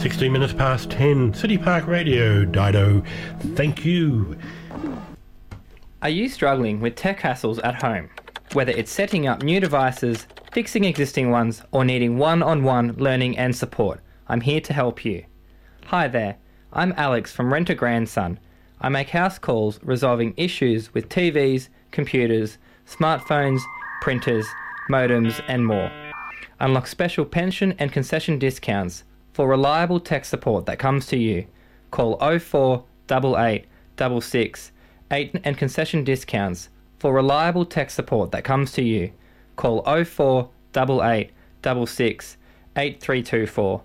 16 minutes past 10. City Park Radio, Dido. Thank you. Are you struggling with tech hassles at home? Whether it's setting up new devices, fixing existing ones, or needing one-on-one learning and support, I'm here to help you. Hi there, I'm Alex from Rent a Grandson. I make house calls resolving issues with TVs, computers, smartphones, printers, modems, and more. Unlock special pension and concession discounts for reliable tech support that comes to you. Call 0488 66 8 and concession discounts for reliable tech support that comes to you. Call 0488 66 8324